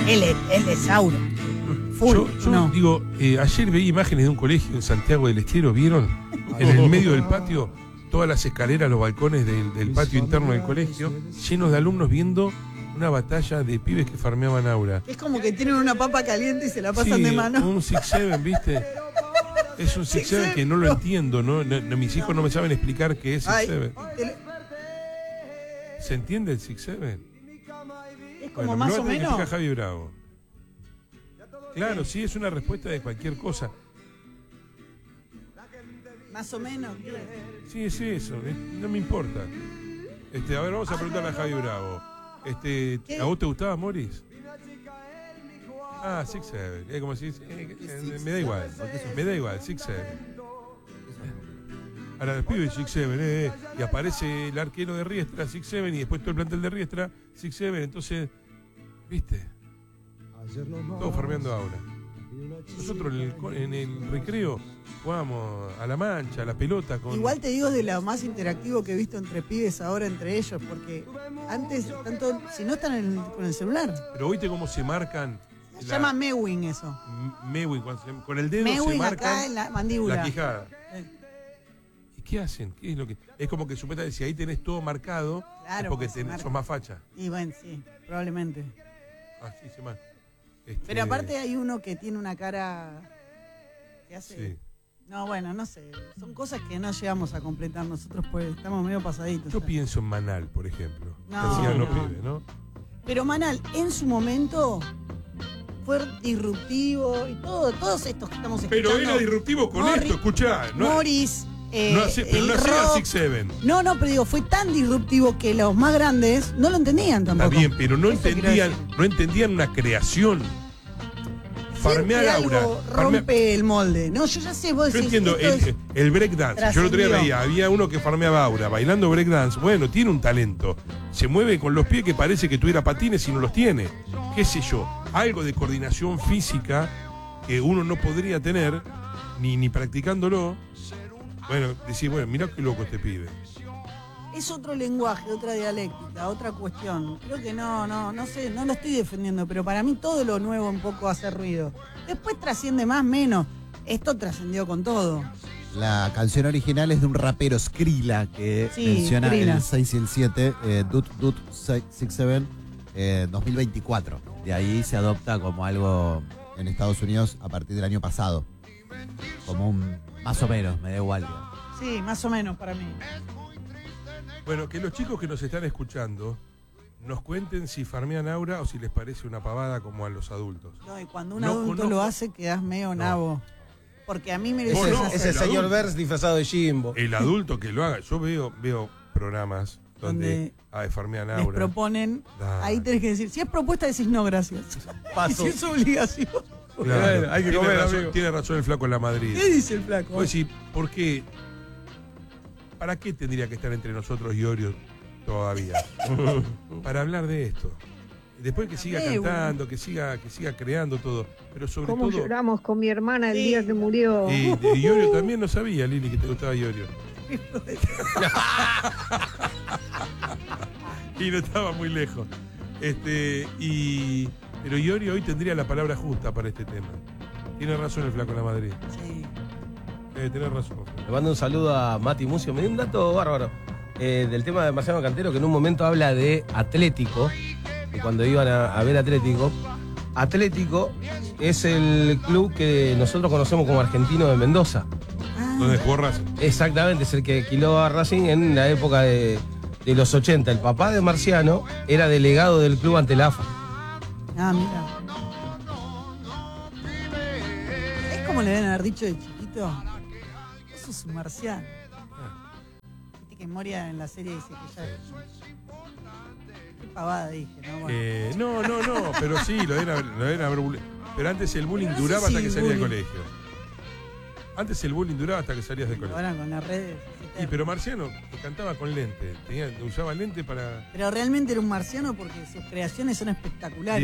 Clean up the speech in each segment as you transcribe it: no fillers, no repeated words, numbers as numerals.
Él es Sauro. Full, yo digo, ayer veí imágenes de un colegio en Santiago del Estero, ¿vieron? En el medio del patio, todas las escaleras, los balcones del patio interno del colegio, llenos de alumnos viendo una batalla de pibes que farmeaban aura. Es como que tienen una papa caliente y se la pasan de mano. Un 6-7, ¿viste? Es un 6-7 que no lo entiendo, ¿no? Mis hijos no me saben explicar qué es 6-7. ¿Se entiende el 6-7? Es como más o menos. Explica Javi Bravo. Claro, sí, es una respuesta de cualquier cosa. Más o menos. Sí, es eso, no me importa. A ver, vamos a preguntarle a Javi Bravo. ¿A vos te gustaba Morris? 6-7. Es como si me da igual. Me da igual, 6-7. Ahora los pibes 6-7, y aparece el arquero de Riestra, 6-7, y después todo el plantel de Riestra, 6-7. Entonces, ¿viste? Todos farmeando ahora. Nosotros en el recreo jugábamos a la mancha, a la pelota. Igual te digo, es de lo más interactivo que he visto entre pibes ahora, entre ellos, porque antes, tanto si no están con el celular. Pero oíste cómo se marcan. Se llama mewing eso. Mewing, con el dedo mewing se marcan acá en la mandíbula. La quijada. ¿Y qué hacen? ¿Qué es lo que? Es como que supuestamente si ahí tenés todo marcado, claro, es porque sos más facha. Y bueno, sí, probablemente. Así se marca. Pero aparte hay uno que tiene una cara que hace... Sí. No, bueno, no sé. Son cosas que no llegamos a completar nosotros, pues estamos medio pasaditos. Yo pienso en Manal, por ejemplo. No. Pero Manal, en su momento, fue disruptivo y todos estos que estamos escuchando. Pero era disruptivo con esto, escuchá. Morris... pero no hacía 6-7. No, pero digo, fue tan disruptivo que los más grandes no lo entendían tampoco. Está bien, pero no entendían una creación. Farmear aura. Rompe el molde. No, yo ya sé, vos decís. Yo entiendo, el breakdance. Yo el otro día veía, había uno que farmeaba aura, bailando breakdance. Bueno, tiene un talento. Se mueve con los pies que parece que tuviera patines y no los tiene. Qué sé yo, algo de coordinación física que uno no podría tener, ni practicándolo. Bueno, decís, mirá qué loco este pibe. Es otro lenguaje, otra dialéctica, otra cuestión. Creo que no sé, no lo estoy defendiendo, pero para mí todo lo nuevo un poco hace ruido. Después trasciende más, menos. Esto trascendió con todo. La canción original es de un rapero, Skrilla, que menciona Skrilla. el 6 y el 7, Dut 6-7, 2024. De ahí se adopta como algo en Estados Unidos a partir del año pasado. Como un más o menos, me da igual. Sí, más o menos para mí. Bueno, que los chicos que nos están escuchando nos cuenten si farmean aura o si les parece una pavada como a los adultos. No, y cuando un adulto lo hace, quedás medio nabo. Porque a mí me ese señor Vers disfrazado de Jimbo. El adulto que lo haga. Yo veo programas donde farmean aura. Les proponen, ahí tenés que decir, si es propuesta decís no, gracias. Y si es obligación. Claro, hay que comer, tiene razón el flaco en la Madrid. ¿Qué dice el flaco? Pues sí, ¿por qué? ¿Para qué tendría que estar entre nosotros Iorio todavía? Para hablar de esto. Después que siga cantando, que siga creando todo. Pero sobre todo. ¿Cómo lloramos con mi hermana el día que murió? Y de Iorio también no sabía, Lili, que te gustaba Iorio. Y no estaba muy lejos. Pero Iorio hoy tendría la palabra justa para este tema. Tiene razón el flaco en la Madrid. Sí. Tenés razón. Le mando un saludo a Mati Mucio. Me dio un dato bárbaro del tema de Marciano Cantero, que en un momento habla de Atlético, que cuando iban a ver Atlético es el club que nosotros conocemos como Argentino de Mendoza. ¿Dónde jugó Racing? Exactamente, es el que alquiló a Racing en la época de los 80. El papá de Marciano era delegado del club ante la AFA. Ah, mira. ¿Es como le deben haber dicho de chiquito? Eso es un marciano. Viste que Moria en la serie dice que ya... Qué pavada dije, ¿no? Bueno. No, pero sí, lo deben haber bullying. Pero antes el bullying duraba hasta que salías del colegio. Antes el bullying duraba hasta que salías del colegio. Ahora con las redes... Sí, pero Marciano cantaba con lente. Usaba lente para... Pero realmente era un marciano porque sus creaciones son espectaculares.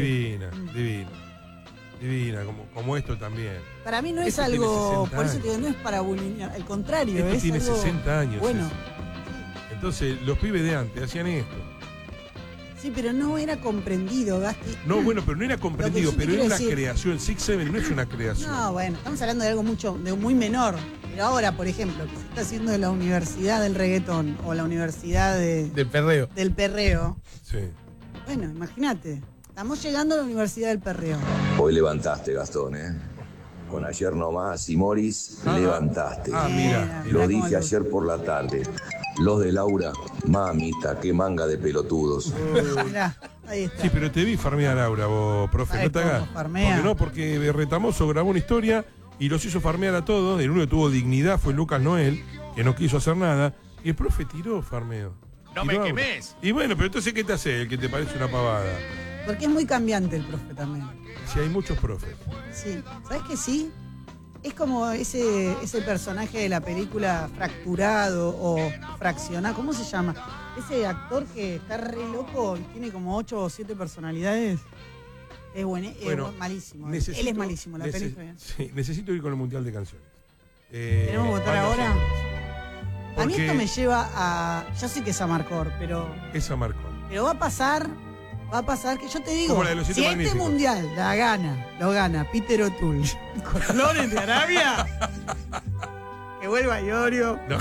Divina, como esto también. Para mí no es algo, por eso te digo, no es para bullying, al contrario. Esto es tiene algo 60 años. Bueno. Entonces, los pibes de antes hacían esto. Sí, pero no era comprendido, Gasti. No, bueno, pero no era comprendido, Lo que yo te pero era quiero una decir- creación. Six Seven no es una creación. No, bueno, estamos hablando de algo muy menor. Pero ahora, por ejemplo, que se está haciendo en la universidad del reggaetón o la universidad Del perreo. del perreo. Sí. Bueno, imagínate. Estamos llegando a la universidad del perreo. Hoy levantaste, Gastón, ¿eh? Con ayer nomás y Morris, levantaste. Ah, mira. Mirá Lo cómo dije ayer por la tarde. Los de Laura, mamita, qué manga de pelotudos. Mirá, ahí está. Sí, pero te vi farmear Aura, vos, profe. Ay, No te hagas. cómo farmea. Porque no, porque Retamoso grabó una historia y los hizo farmear a todos. El único que tuvo dignidad fue Lucas Noel, que no quiso hacer nada. Y el profe tiró farmeo. No Tiró me Aura. quemes. Y bueno, pero entonces, ¿qué te hace el que te parece una pavada? Porque es muy cambiante el profe también. Si hay muchos profes. Sí. ¿Sabes que sí? Es como ese personaje de la película Fracturado o Fraccionado. ¿Cómo se llama? Ese actor que está re loco y tiene como 8 o 7 personalidades. Es bueno, Bueno, malísimo. necesito- Él es malísimo, la nece- película. Sí, necesito ir con el Mundial de Canciones. ¿Tenemos que votar bandas ahora? sonoras. A mí Porque esto me lleva a... Yo sé que es Amarcor, pero esa marcó. va a pasar que yo te digo, Como la de los Siete si este Magníficos. mundial lo gana Peter O'Toole con Loren de Arabia, que vuelva Iorio. No.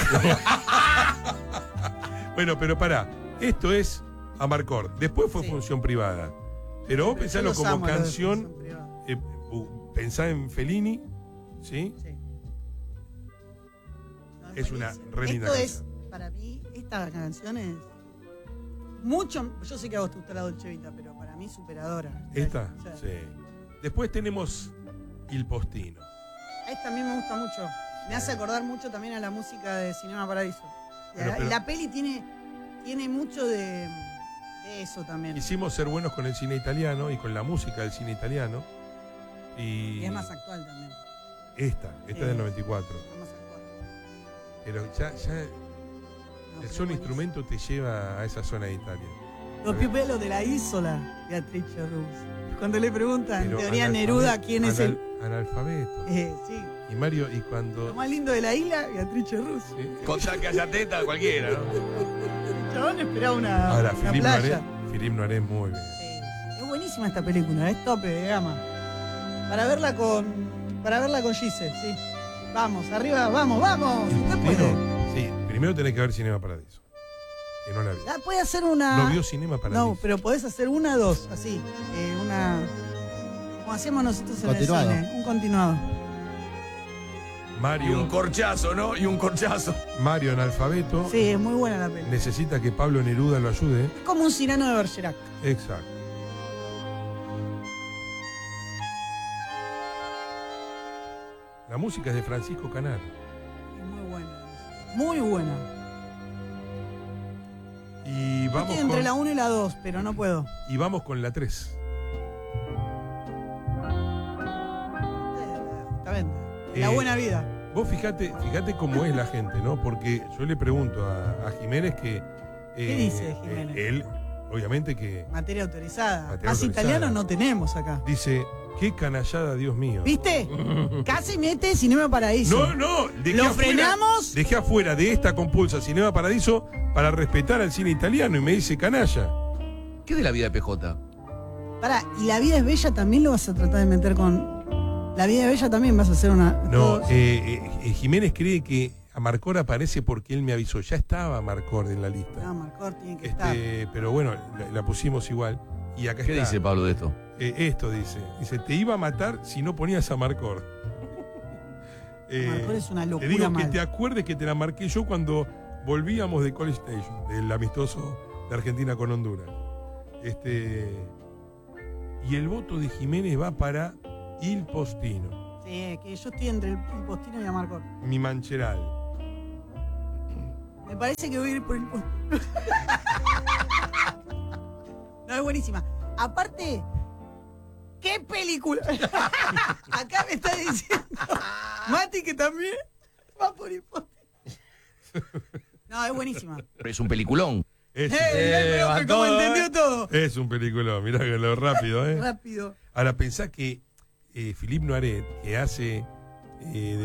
Bueno, pero pará. Esto es Amarcor. Después fue Sí. función privada. Pero vos Yo pensalo los como amo, los de canción. función privada. Pensá en Fellini, ¿sí? Sí. No, Es una buenísimo. re linda Esto canción. es, para mí, esta canción es mucho, yo sé que a vos te gusta la Dolce Vita, pero para mí superadora. ¿Esta? O sea, Sí. Después tenemos Il Postino. Esta a mí me gusta mucho. Me hace acordar mucho también a la música de Cinema Paradiso. Pero- La peli tiene mucho de eso también. Quisimos ser buenos con el cine italiano y con la música del cine italiano. Y Y es más actual también. esta es del 94. Es más actual. Pero ya No, el pero solo buenísimo. instrumento te lleva a esa zona de Italia. Los pipelos de la Isola, Beatrice Rus. Cuando le preguntan, Pero teoría analfabeto- Neruda, quién es el. Analfabeto. Sí. Y Mario, y cuando. Lo más lindo de la isla, Beatrice Rus. Sí. Con tal que haya teta, cualquiera, ¿no? El chabón esperaba una, Ahora, una Philippe playa. Noiré muy bien. Sí. Es buenísima esta película, es tope de gama. Para verla con Gise, sí. Vamos, arriba, vamos. Usted puede. Sí, primero tenés que ver Cinema Paradiso. Que no la vi. Ah, puede hacer una. No vio Cinema Paradiso. No, pero podés hacer una, dos, así. Una. Como hacíamos nosotros en Continuado. el cine. Un continuado. Y Mario, un corchazo, ¿no? Y un corchazo. Mario analfabeto. Sí, es muy buena la peli. Necesita que Pablo Neruda lo ayude. Es como un Cyrano de Bergerac. Exacto. La música es de Francisco Canaro. Es muy buena la música. Muy buena. Y Yo vamos, estoy entre con, la 1 y la 2, pero no puedo. y vamos con la 3. Justamente. La buena vida. Vos fíjate cómo es la gente, ¿no? Porque yo le pregunto a Jiménez que... ¿Qué dice Jiménez? Él, obviamente que Materia autorizada. Materia Más autorizada. italiano no tenemos acá. dice, qué canallada, Dios mío. ¿Viste? Casi mete Cinema Paradiso. No, ¿Lo frenamos? Dejé afuera de esta compulsa Cinema Paradiso para respetar al cine italiano y me dice canalla. ¿Qué de la vida de PJ? Pará, ¿y La vida es bella también lo vas a tratar de meter con... La vida es bella también vas a hacer una... No, todos- Jiménez cree que Amarcor aparece porque él me avisó. Ya estaba Amarcor en la lista. No, Marcor tiene que estar. Pero bueno, la pusimos igual. Y acá ¿Qué está. dice Pablo de esto? Esto dice. Dice, te iba a matar si no ponías a Amarcor. Amarcor es una Te locura digo mal. que te acuerdes que te la marqué yo cuando volvíamos de College Station, del amistoso de Argentina con Honduras. Y el voto de Jiménez va para Il Postino, Sí, que yo estoy entre el Postino y Amarcor. mi mancheral. Me parece que voy a ir por el Postino. No, es buenísima. Aparte, ¿qué película? Acá me está diciendo Mati que también va por el Postino. No, es buenísima. Es un peliculón. Es, Mirá el profe cómo entendió todo. es un película, mirá que lo rápido, ¿eh? Rápido. Ahora pensá que Philippe Noiret, que hace